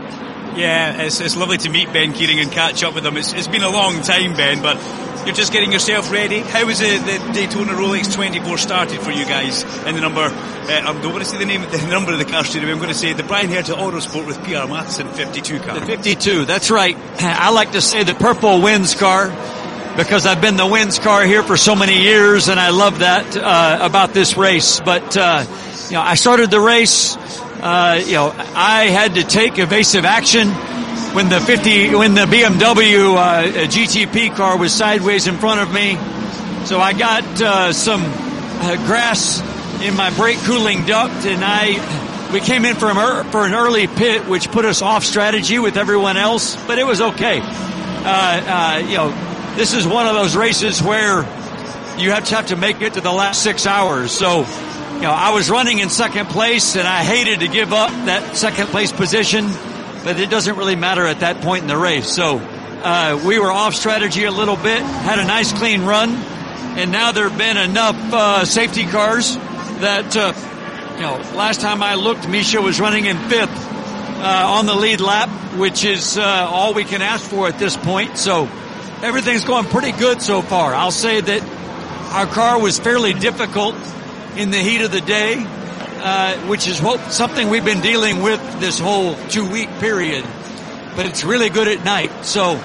Speaker 3: Yeah, it's, it's lovely to meet Ben Keating and catch up with him. It's, it's been a long time, Ben, but you're just getting yourself ready. How was the, the Daytona Rolex twenty-four started for you guys in the number, uh, I don't want to say the name of the number of the car studio, I'm going to say the Brian Herta Autosport with P R Matheson fifty-two car.
Speaker 7: The fifty-two, that's right. I like to say the purple wins car, because I've been the wins car here for so many years, and I love that uh, about this race. But uh, you know, I started the race. Uh, you know, I had to take evasive action when the fifty, when the B M W uh, G T P car was sideways in front of me. So I got uh, some uh, grass in my brake cooling duct, and I we came in for an, for an early pit, which put us off strategy with everyone else. But it was okay. Uh, uh, you know, this is one of those races where you have to have to make it to the last six hours. So. You know, I was running in second place, and I hated to give up that second place position, but it doesn't really matter at that point in the race. So uh, we were off strategy a little bit, had a nice clean run, and now there have been enough uh, safety cars that, uh, you know, last time I looked, Misha was running in fifth uh, on the lead lap, which is uh, all we can ask for at this point. So everything's going pretty good so far. I'll say that our car was fairly difficult in the heat of the day, uh, which is what, something we've been dealing with this whole two-week period. But it's really good at night. So uh,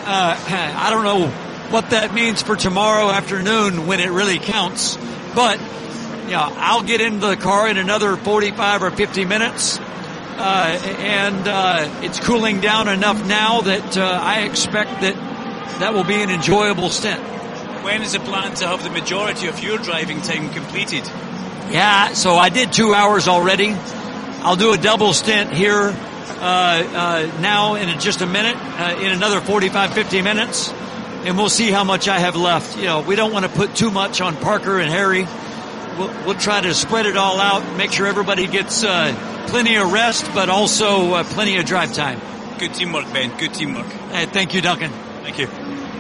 Speaker 7: I don't know what that means for tomorrow afternoon when it really counts. But you know, I'll get into the car in another forty-five or fifty minutes, uh, and uh, it's cooling down enough now that uh, I expect that that will be an enjoyable stint.
Speaker 3: When is the plan to have the majority of your driving time completed?
Speaker 7: Yeah, so I did two hours already. I'll do a double stint here uh, uh, now in just a minute, uh, in another forty-five, fifty minutes, and we'll see how much I have left. You know, we don't want to put too much on Parker and Harry. We'll, we'll try to spread it all out, make sure everybody gets uh, plenty of rest, but also uh, plenty of drive time.
Speaker 3: Good teamwork, Ben. Good teamwork.
Speaker 7: Hey, thank you, Duncan.
Speaker 3: Thank you.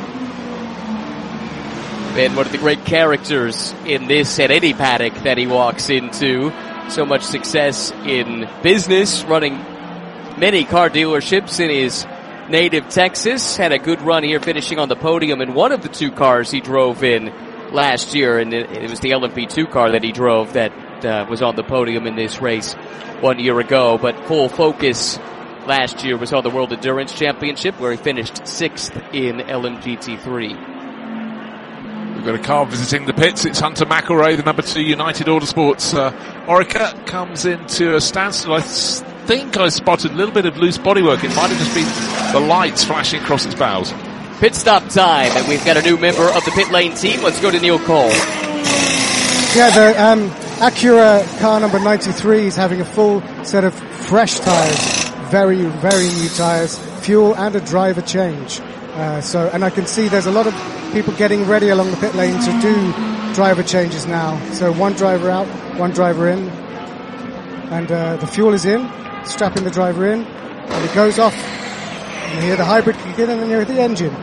Speaker 2: Ben, one of the great characters in this at any paddock that he walks into. So much success in business, running many car dealerships in his native Texas. Had a good run here, finishing on the podium in one of the two cars he drove in last year, and it, it was the L M P two car that he drove that uh, was on the podium in this race one year ago. But full focus last year was on the World Endurance Championship, where he finished sixth in L M G T three.
Speaker 1: We've got a car visiting the pits. It's Hunter McElroy, the number two United Autosports. Uh, Orica comes into a standstill. I think I spotted a little bit of loose bodywork. It might have just been the lights flashing across its bows.
Speaker 2: Pit stop time, and we've got a new member of the pit lane team. Let's go to Neil Cole.
Speaker 4: Yeah, the um, Acura car number ninety-three is having a full set of fresh tyres. Very, very new tyres. Fuel and a driver change. Uh, so, and I can see there's a lot of people getting ready along the pit lane to do driver changes now. So one driver out, one driver in, and uh, the fuel is in, strapping the driver in, and it goes off. And you hear the hybrid kick in, and then you hear the engine.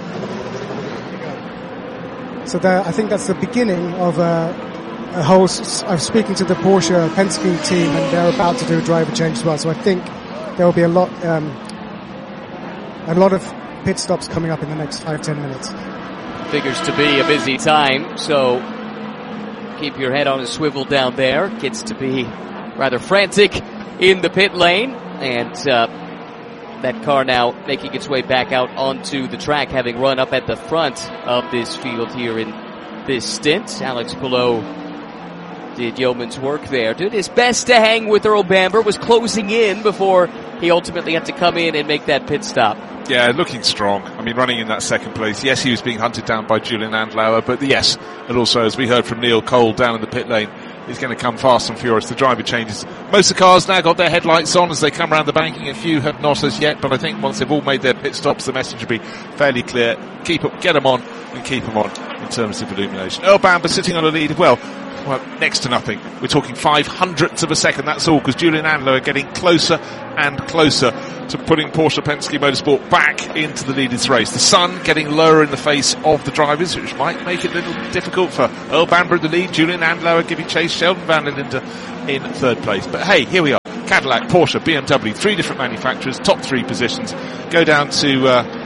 Speaker 4: So there, I think that's the beginning of a, a whole. I'm speaking to the Porsche Penske team, and they're about to do a driver change as well. So I think there will be a lot, um, a lot of pit stops coming up in the next five, ten minutes.
Speaker 2: Figures to be a busy time, so keep your head on a swivel down there. Gets to be rather frantic in the pit lane, and uh, that car now making its way back out onto the track, having run up at the front of this field here in this stint. Alex Palou did yeoman's work there. Did his best to hang with Earl Bamber, was closing in before he ultimately had to come in and make that pit stop.
Speaker 1: Yeah, looking strong. I mean, running in that second place. Yes, he was being hunted down by Julian Andlauer, but yes, and also, as we heard from Neil Cole down in the pit lane, he's going to come fast and furious. The driver changes. Most of the cars now got their headlights on as they come around the banking. A few have not as yet, but I think once they've all made their pit stops, the message will be fairly clear. Keep up, get them on, and keep them on in terms of illumination. Earl Bamber sitting on a lead. Well, well, next to nothing. We're talking five hundredths of a second. That's all, because Julian Andlauer getting closer and closer to putting Porsche Penske Motorsport back into the lead of this race. The sun getting lower in the face of the drivers, which might make it a little difficult for Earl Bamber in the lead. Julian Andlauer giving chase. Sheldon Van Linden in third place. But hey, here we are. Cadillac, Porsche, B M W, three different manufacturers, top three positions. Go down to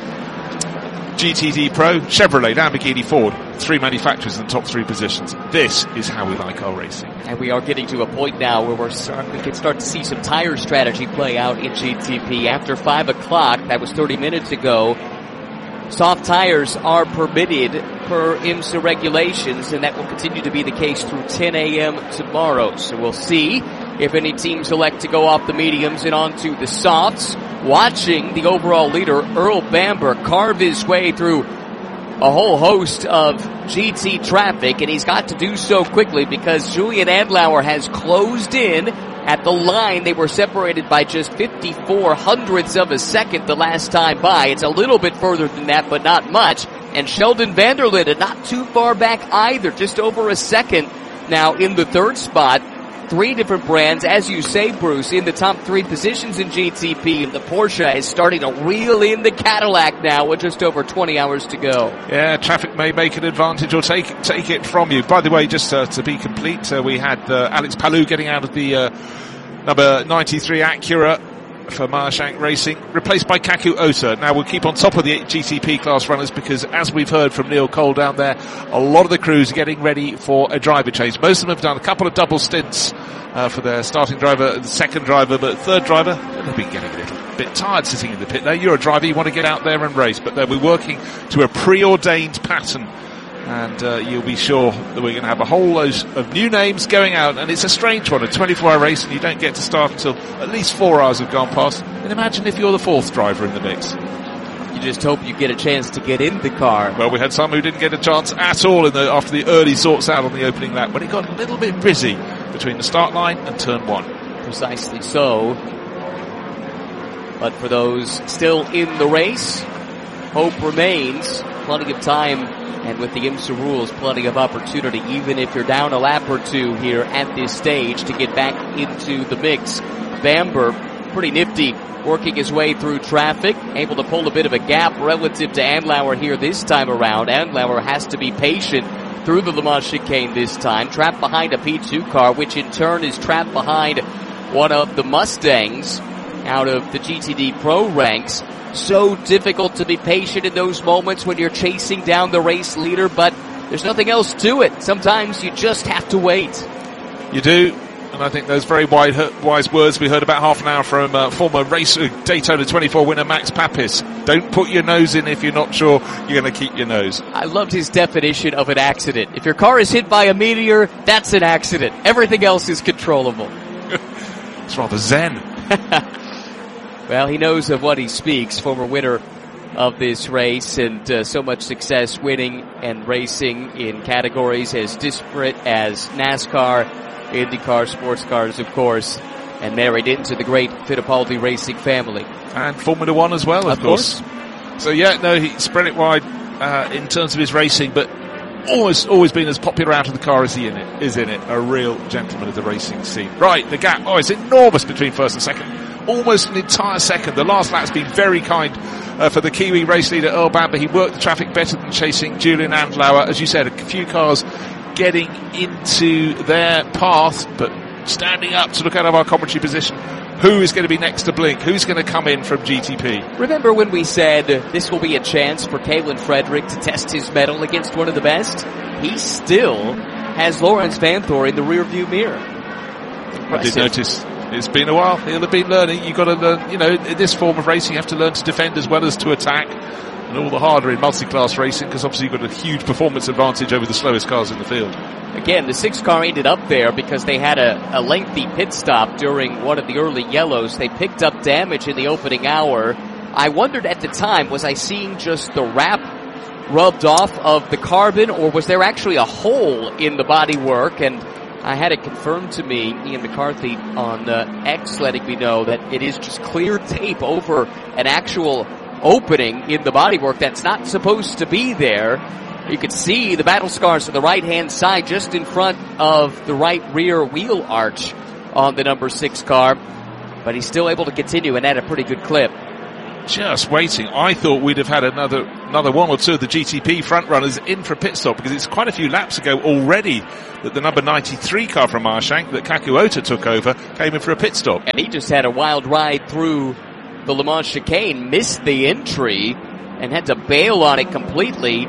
Speaker 1: uh, G T D Pro, Chevrolet, Lamborghini, Ford, three manufacturers in the top three positions. This is how we like our racing.
Speaker 2: And we are getting to a point now where we're start, we can start to see some tire strategy play out in G T P. After five o'clock, that was thirty minutes ago, soft tires are permitted per IMSA regulations, and that will continue to be the case through ten a.m. tomorrow. So we'll see if any teams elect to go off the mediums and onto the softs. Watching the overall leader, Earl Bamber, carve his way through a whole host of G T traffic, and he's got to do so quickly because Julian Andlauer has closed in at the line. They were separated by just fifty-four hundredths of a second the last time by. It's a little bit further than that, but not much. And Sheldon Van Linden not too far back either, just over a second now in the third spot. Three different brands, as you say, Bruce, in the top three positions in G T P. And the Porsche is starting to reel in the Cadillac now with just over twenty hours to go.
Speaker 1: Yeah, traffic may make an advantage or take take it from you. By the way, just uh, to be complete, uh, we had uh, Alex Palou getting out of the uh, number ninety-three Acura for Meyershank Racing, replaced by Kaku Ota. Now we'll keep on top of the G T P class runners because, as we've heard from Neil Cole down there, a lot of the crews are getting ready for a driver change. Most of them have done a couple of double stints uh, for their starting driver, the second driver, but third driver, they've been getting a little bit tired sitting in the pit there. You're a driver, you want to get out there and race, but they'll be working to a preordained pattern. And uh, you'll be sure that we're going to have a whole load of new names going out. And it's a strange one, a twenty-four hour race, and you don't get to start until at least four hours have gone past. And imagine if you're the fourth driver in the mix.
Speaker 2: You just hope you get a chance to get in the car.
Speaker 1: Well, we had some who didn't get a chance at all in the, after the early sorts out on the opening lap, when it got a little bit busy between the start line and turn one.
Speaker 2: Precisely so. But for those still in the race, hope remains. Plenty of time. And with the IMSA rules, plenty of opportunity, even if you're down a lap or two here at this stage, to get back into the mix. Bamber, pretty nifty, working his way through traffic, able to pull a bit of a gap relative to Andlauer here this time around. Andlauer has to be patient through the Le Mans chicane this time, trapped behind a P two car, which in turn is trapped behind one of the Mustangs out of the G T D Pro ranks. So difficult to be patient in those moments when you're chasing down the race leader, but there's nothing else to it. Sometimes you just have to wait.
Speaker 1: You do, and I think those very wide, wise words we heard about half an hour from uh, former race uh, Daytona twenty-four winner Max Papis. Don't put your nose in if you're not sure you're going to keep your nose.
Speaker 2: I loved his definition of an accident. If your car is hit by a meteor, that's an accident. Everything else is controllable.
Speaker 1: It's rather zen.
Speaker 2: Well, he knows of what he speaks, former winner of this race, and uh, so much success winning and racing in categories as disparate as NASCAR, IndyCar, sports cars, of course, and married into the great Fittipaldi racing family.
Speaker 1: And Formula One as well, of,
Speaker 2: of
Speaker 1: course. course. So, yeah, no, he spread it wide uh, in terms of his racing, but always, always been as popular out of the car as he in it, is in it. A real gentleman of the racing scene. Right, the gap, oh, it's enormous between first and second. Almost an entire second. The last lap's been very kind uh, for the Kiwi race leader Earl Bamber. He worked the traffic better than chasing Julian Andlauer. As you said, a few cars getting into their path, but standing up to look out of our commentary position. Who is going to be next to blink? Who's going to come in from G T P?
Speaker 2: Remember when we said this will be a chance for Kalen Frederick to test his mettle against one of the best? He still has Lawrence Vanthoor in the rearview mirror. Impressive.
Speaker 1: I did notice. It's been a while. He'll have been learning. You've got to learn, you know, in this form of racing, you have to learn to defend as well as to attack. and all the harder in multi-class racing because obviously you've got a huge performance advantage over the slowest cars in the field.
Speaker 2: Again, the six car ended up there because they had a, a lengthy pit stop during one of the early yellows. They picked up damage in the opening hour. I wondered at the time, was I seeing just the wrap rubbed off of the carbon, or was there actually a hole in the bodywork? And I had it confirmed to me, Ian McCarthy on uh, X letting me know that it is just clear tape over an actual opening in the bodywork that's not supposed to be there. You could see the battle scars on the right-hand side just in front of the right rear wheel arch on the number six car. But he's still able to continue and at a pretty good clip.
Speaker 1: Just waiting. I thought we'd have had another another one or two of the G T P front runners in for a pit stop because it's quite a few laps ago already that the number ninety-three car from Marshank that Kaku Ota took over came in for a pit stop.
Speaker 2: And he just had a wild ride through the Le Mans chicane, missed the entry, and had to bail on it completely.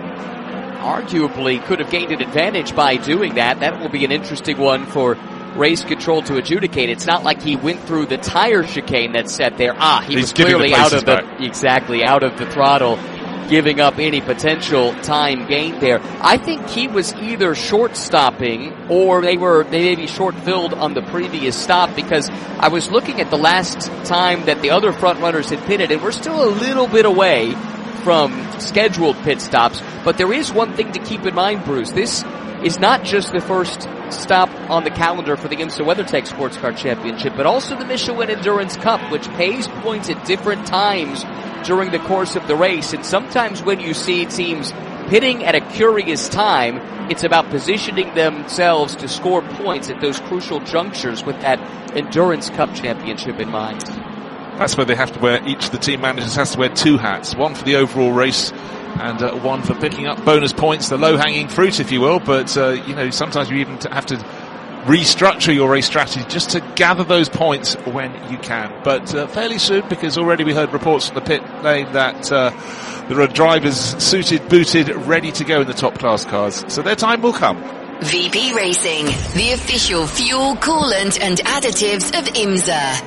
Speaker 2: Arguably could have gained an advantage by doing that. That will be an interesting one for race control to adjudicate. It's not like he went through the tire chicane that's set there. Ah, he
Speaker 1: He's
Speaker 2: was clearly out of the,
Speaker 1: back.
Speaker 2: exactly, out of the throttle, giving up any potential time gained there. I think he was either short stopping or they were, they may be short filled on the previous stop because I was looking at the last time that the other front runners had pitted and we're still a little bit away from scheduled pit stops. But there is one thing to keep in mind, Bruce. This is not just the first stop on the calendar for the IMSA WeatherTech Sports Car Championship, but also the Michelin Endurance Cup, which pays points at different times during the course of the race. And sometimes when you see teams pitting at a curious time, it's about positioning themselves to score points at those crucial junctures with that Endurance Cup Championship in mind.
Speaker 1: That's where they have to wear, each of the team managers has to wear two hats, one for the overall race and uh, one for picking up bonus points, the low-hanging fruit, if you will. But, uh, you know, sometimes you even have to restructure your race strategy just to gather those points when you can. But uh, fairly soon, because already we heard reports from the pit lane that uh, there are drivers suited, booted, ready to go in the top-class cars. So their time will come.
Speaker 8: V P Racing, the official fuel, coolant and additives of IMSA.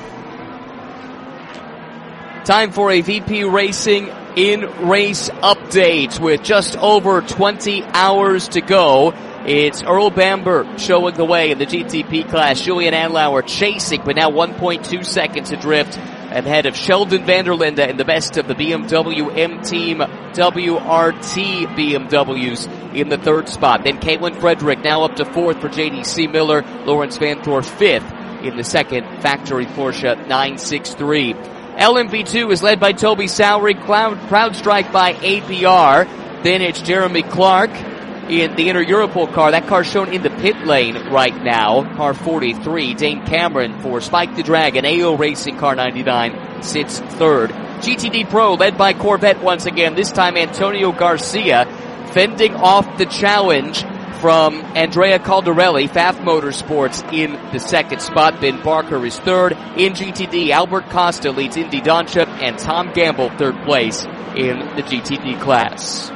Speaker 2: Time for a V P Racing in-race update with just over twenty hours to go. It's Earl Bamber showing the way in the G T P class. Julian Andlauer chasing, but now one point two seconds adrift ahead of Sheldon van der Linde in the best of the B M W M-Team W R T B M Ws in the third spot. Then Caitlin Frederick now up to fourth for J D C Miller. Lawrence Vanthor fifth in the second factory Porsche nine sixty-three. L M V two is led by Toby Sowery, Cloud, Crowd Strike by A P R. Then it's Jeremy Clark in the Inter Europol car. That car shown in the pit lane right now, car forty-three. Dane Cameron for Spike the Dragon. A O Racing car ninety-nine sits third. G T D Pro led by Corvette once again. This time Antonio Garcia fending off the challenge from Andrea Caldarelli. F A F Motorsports in the second spot. Ben Barker is third. In G T D, Albert Costa leads Indy Donchip and Tom Gamble third place in the G T D class.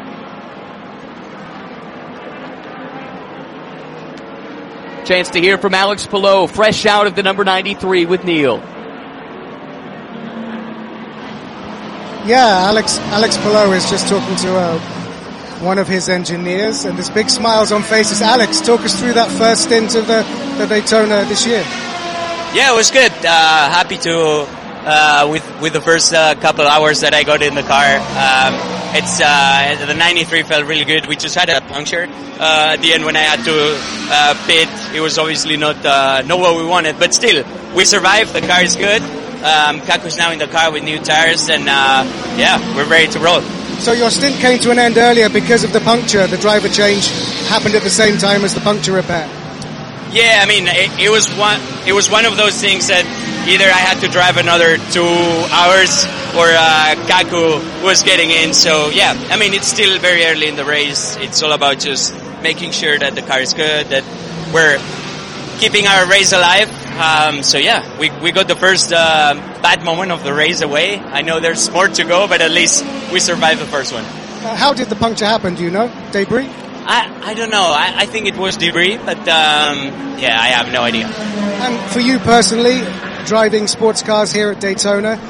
Speaker 2: Chance to hear from Alex Palou, fresh out of the number ninety-three with Neil.
Speaker 4: Yeah, Alex Alex Palou is just talking to uh, one of his engineers, and there's big smiles on faces. Alex, talk us through that first stint of the, the Daytona this year.
Speaker 9: Yeah, it was good. Uh, happy to uh, with with the first uh, couple hours that I got in the car. Um, it's uh, the ninety-three felt really good. We just had a puncture uh, at the end when I had to uh, pit. It was obviously not uh, not what we wanted, but still we survived. The car is good. Um, Kaku's now in the car with new tires, and uh, yeah, we're ready to roll.
Speaker 4: So your stint came to an end earlier because of the puncture. The driver change happened at the same time as the puncture repair.
Speaker 9: Yeah, I mean, it, it was one. It was one of those things that either I had to drive another two hours, or uh, Kaku was getting in. So yeah, I mean, it's still very early in the race. It's all about just making sure that the car is good, that we're keeping our race alive. Um, so yeah, we we got the first uh, bad moment of the race away. I know there's more to go, but at least we survived the first one.
Speaker 4: Uh, how did the puncture happen? Do you know? Debris?
Speaker 9: I I don't know. I, I think it was debris, but um, yeah, I have no idea.
Speaker 4: And for you personally, driving sports cars here at Daytona,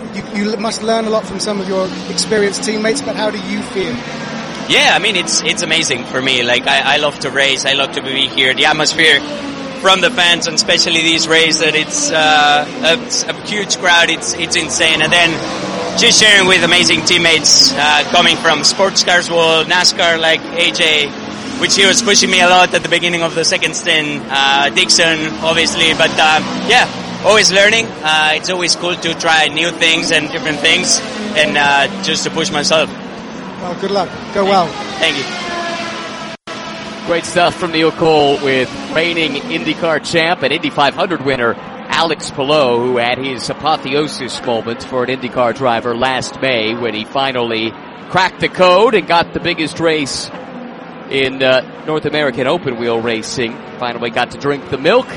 Speaker 4: you, you must learn a lot from some of your experienced teammates, but how do you feel?
Speaker 9: Yeah, I mean, it's it's amazing for me. Like, I, I love to race. I love to be here. The atmosphere from the fans, and especially these races, that it's uh, a, a huge crowd. It's it's insane. And then just sharing with amazing teammates uh, coming from sports cars world, NASCAR, like A J, which he was pushing me a lot at the beginning of the second stint. Uh, Dixon, obviously, but uh, yeah, always learning. Uh, it's always cool to try new things and different things, and uh, just to push myself.
Speaker 4: Well, good luck. Go well.
Speaker 9: Thank you.
Speaker 2: Great stuff from Neil Cole with reigning IndyCar champ and Indy five hundred winner Alex Palou, who had his apotheosis moment for an IndyCar driver last May when he finally cracked the code and got the biggest race in uh, North American open wheel racing. Finally got to drink the milk.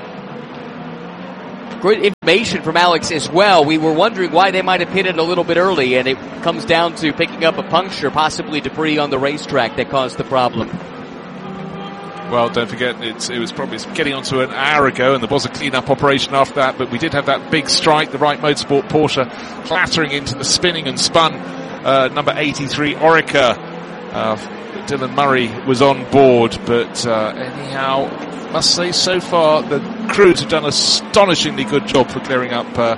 Speaker 2: Great information from Alex as well. We were wondering why they might have pitted a little bit early, and it comes down to picking up a puncture, possibly debris on the racetrack that caused the problem.
Speaker 1: Well, don't forget, it's, it was probably getting onto an hour ago, and there was a clean-up operation after that, but we did have that big strike, the Wright Motorsport Porsche clattering into the spinning and spun uh, number eighty-three Orica. Uh, Dylan Murray was on board, but uh, anyhow, must say so far the crews have done an astonishingly good job for clearing up uh,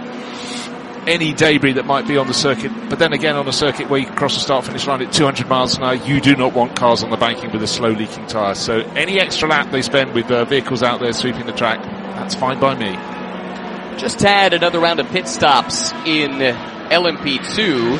Speaker 1: any debris that might be on the circuit. But then again, on a circuit where you can cross the start-finish line at two hundred miles an hour, you do not want cars on the banking with a slow leaking tyre. So any extra lap they spend with uh, vehicles out there sweeping the track, that's fine by me.
Speaker 2: Just had another round of pit stops in L M P two.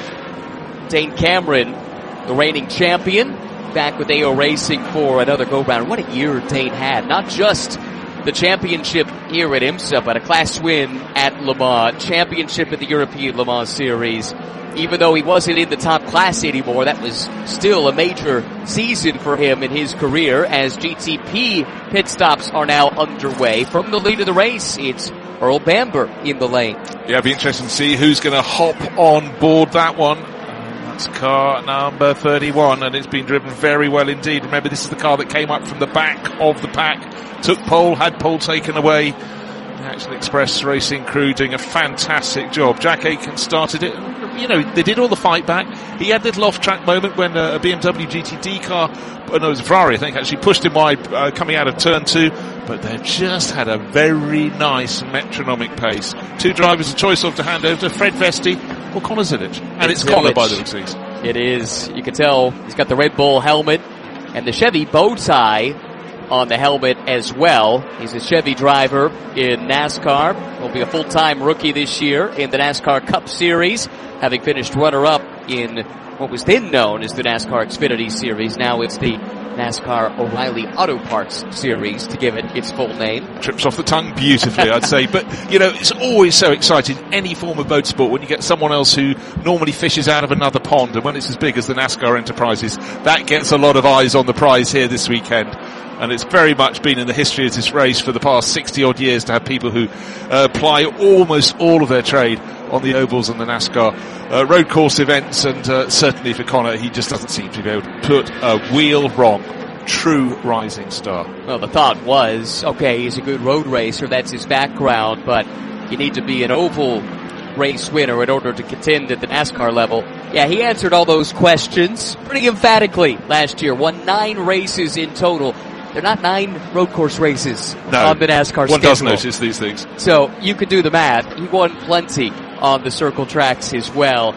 Speaker 2: Dane Cameron, the reigning champion, back with A O Racing for another go-round. What a year Dane had. Not just the championship here at IMSA, but a class win at Le Mans, championship at the European Le Mans Series. Even though he wasn't in the top class anymore, that was still a major season for him in his career, as G T P pit stops are now underway. From the lead of the race, it's Earl Bamber in the lane.
Speaker 1: Yeah, it'll be interesting to see who's going to hop on board that one. That's car number thirty-one, and it's been driven very well indeed. Remember, this is the car that came up from the back of the pack, took pole, had pole taken away. The Action Express Racing crew doing a fantastic job. Jack Aitken started it. You know, they did all the fight back. He had a little off-track moment when uh, a B M W G T D car, oh no, it was a Ferrari, I think, actually pushed him wide uh, coming out of turn two. But they've just had a very nice metronomic pace. Two drivers a choice of to hand over to Fred Vesti or Connor Zilic. And it's, it's Connor by the looks of things.
Speaker 2: It is. You can tell he's got the Red Bull helmet and the Chevy bow tie on the helmet as well. He's a Chevy driver in NASCAR. Will be a full-time rookie this year in the NASCAR Cup Series, having finished runner-up in what was then known as the NASCAR Xfinity Series. Now it's the NASCAR O'Reilly Auto Parts Series, to give it its full name.
Speaker 1: Trips off the tongue beautifully, I'd say. But, you know, it's always so exciting, any form of motorsport, when you get someone else who normally fishes out of another pond, and when it's as big as the NASCAR Enterprises, that gets a lot of eyes on the prize here this weekend. And it's very much been in the history of this race for the past sixty odd years to have people who uh, ply almost all of their trade on the ovals and the NASCAR uh, road course events. And uh, certainly for Connor, he just doesn't seem to be able to put a wheel wrong. True rising star.
Speaker 2: Well, the thought was, okay, he's a good road racer, that's his background, but you need to be an oval race winner in order to contend at the NASCAR level. Yeah, he answered all those questions pretty emphatically last year. Won nine races in total. They're not nine road course races
Speaker 1: no,
Speaker 2: on the NASCAR
Speaker 1: one
Speaker 2: schedule.
Speaker 1: does notice these things.
Speaker 2: So you could do the math. He won plenty on the circle tracks as well.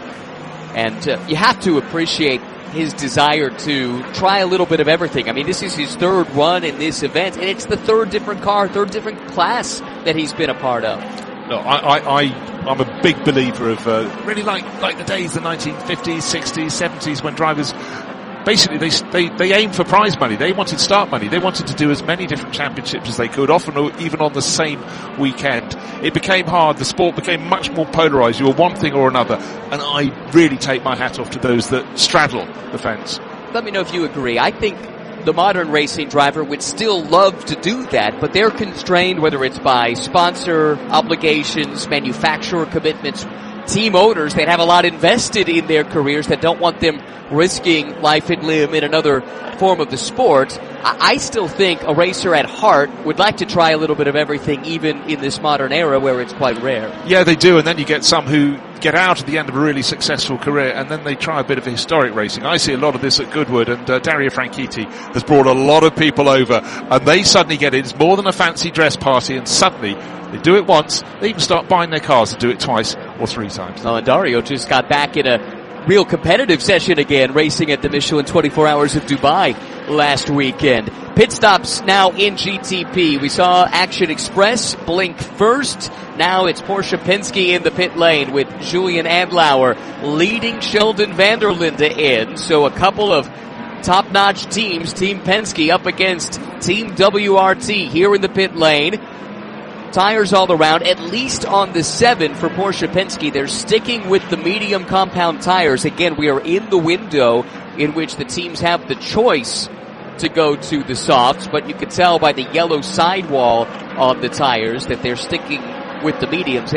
Speaker 2: And uh, you have to appreciate his desire to try a little bit of everything. I mean, this is his third run in this event, and it's the third different car, third different class that he's been a part of.
Speaker 1: No, I, I, I, I'm a big believer of, uh, really like, like the days, the nineteen fifties, sixties, seventies, when drivers, basically they, they, they aimed for prize money. They wanted start money. They wanted to do as many different championships as they could, often even on the same weekend. It became hard. The sport became much more polarized. You were one thing or another. And I really take my hat off to those that straddle the fence.
Speaker 2: Let me know if you agree. I think the modern racing driver would still love to do that, but they're constrained, whether it's by sponsor obligations, manufacturer commitments, team owners that have a lot invested in their careers that don't want them risking life and limb in another form of the sport. I, I still think a racer at heart would like to try a little bit of everything, even in this modern era where it's quite rare.
Speaker 1: Yeah, they do, and then you get some who get out at the end of a really successful career and then they try a bit of historic racing. I see a lot of this at Goodwood, and uh, Dario Franchitti has brought a lot of people over, and they suddenly get it. It's more than a fancy dress party, and suddenly they do it once, they even start buying their cars to do it twice or three times.
Speaker 2: Oh, and Dario just got back in a real competitive session again, racing at the Michelin twenty-four Hours of Dubai last weekend. Pit stops now in G T P. We saw Action Express blink first. Now it's Porsche Penske in the pit lane with Julian Andlauer leading Sheldon van der Linde in. So a couple of top-notch teams, Team Penske up against Team W R T here in the pit lane. Tires all around, at least on the seven for Porsche Penske. They're sticking with the medium compound tires. Again, we are in the window in which the teams have the choice to go to the softs, but you can tell by the yellow sidewall on the tires that they're sticking with the mediums.